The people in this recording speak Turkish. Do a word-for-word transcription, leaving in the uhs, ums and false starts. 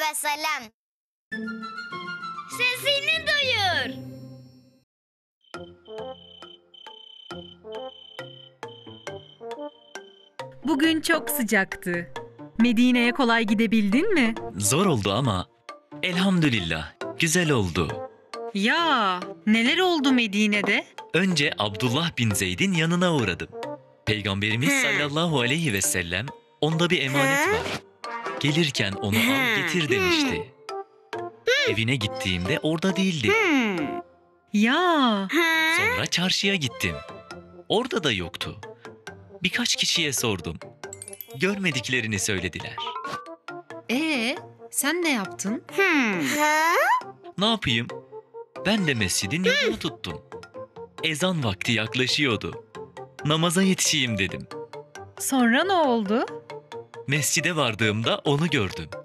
ve sellem. Sesini duyur. Bugün çok sıcaktı. Medine'ye kolay gidebildin mi? Zor oldu ama elhamdülillah güzel oldu. Ya, neler oldu Medine'de? Önce Abdullah bin Zeyd'in yanına uğradım. Peygamberimiz sallallahu aleyhi ve sellem onda bir emanet var. Gelirken onu al getir demişti. Evine gittiğimde orada değildi. Ya, Sonra çarşıya gittim. Orada da yoktu. Birkaç kişiye sordum. Görmediklerini söylediler. ee, sen ne yaptın? Ha? Ne yapayım? Ben de mescidin yolunu tuttum. Ezan vakti yaklaşıyordu. Namaza yetişeyim dedim. Sonra ne oldu? Mescide vardığımda onu gördüm.